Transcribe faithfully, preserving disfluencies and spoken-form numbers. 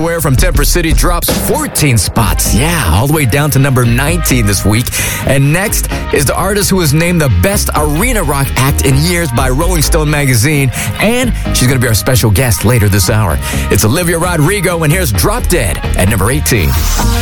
Where from Temper City drops fourteen spots. Yeah, all the way down to number nineteen this week. And next is the artist who was named the best arena rock act in years by Rolling Stone magazine. And she's going to be our special guest later this hour. It's Olivia Rodrigo, and here's Drop Dead at number eighteen.